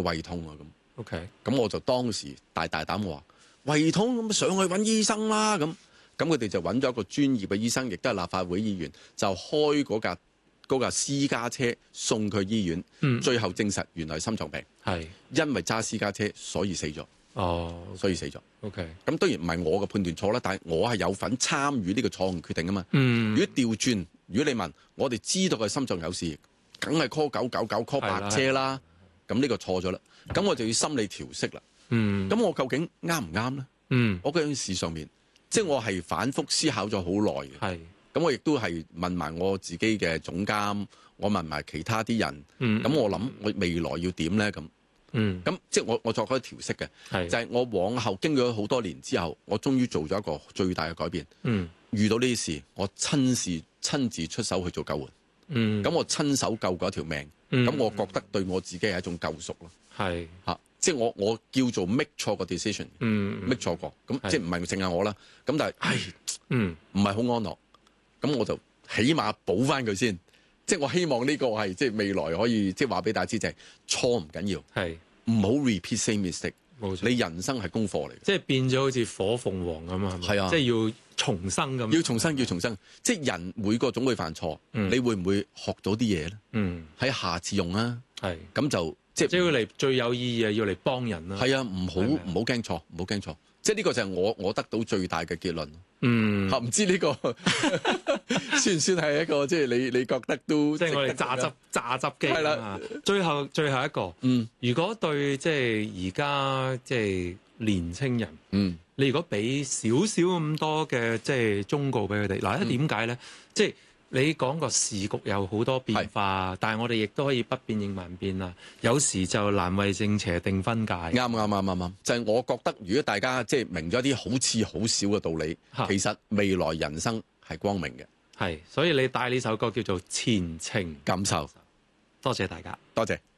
胃痛啊咁。 OK， 咁我就當時大膽話胃痛咁上去揾醫生啦咁。咁佢哋就揾咗一個專業嘅醫生，亦都係立法會議員，就開嗰架私家車送佢醫院。最後證實原來係心臟病，係因為揸私家車所以死咗。所以死咗。 OK， 咁當然唔係我嘅判斷錯啦，但係我係有份參與呢個錯誤決定啊嘛。如果調轉，如果你問我哋知道佢心臟有事，梗係 call 999 call 白車啦。咁呢個錯咗啦，咁我就要心理調適啦。咁我究竟啱唔啱咧？我嗰件事上面，即係我係反覆思考咗好耐嘅。咁我亦都係問埋我自己嘅總監，我問埋其他啲人。咁我諗我未來要點咧？咁即係我作咗調適嘅，就係我往後經過好多年之後，我終於做咗一個最大嘅改變。遇到呢啲事，我親自出手去做救援。咁我親手救過一條命。咁我覺得對我自己係一種救贖咯。即係我叫做 make 錯個 decision，make 錯過。咁即係唔係淨係我啦。咁但係唔係好安樂。咁我就起碼補翻佢先。即係我希望呢個係即係未來可以即係話俾大家知，就係錯唔緊要，唔好 repeat same mistake。冇錯，你人生係功課嚟嘅， 即係變咗好似火鳳凰咁啊！係啊，即係要重生咁。要重生，即係人每個總會犯錯。你會唔會學到啲嘢咧？喺下次用啊。咁就即係要嚟最有意義，要嚟幫人啦。係啊，唔好驚錯，唔好驚錯。即係呢個就係我得到最大嘅結論。唔知呢個算唔算係一個即係你覺得都即係我哋榨汁機係啦。最後一個，如果對即係而家即係年青人，你如果俾少少咁多嘅即係忠告俾佢哋，嗱，點解咧？即係你講個時局有好多變化，但係我哋亦都可以不變應萬變啦。有時就難為正邪定分界。啱。就係我覺得，如果大家即係明咗啲好似好少嘅道理，其實未來人生係光明嘅。所以你帶呢首歌叫做《前程感受》。多謝大家，多謝。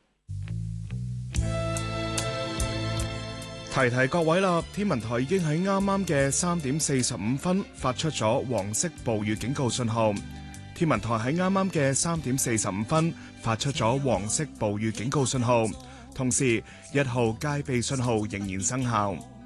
提各位啦，天文台已經喺啱啱嘅3點45分發出咗黃色暴雨警告信號。天文台喺啱啱嘅3點45分發出咗黃色暴雨警告信號，同時1號戒備信號仍然生效。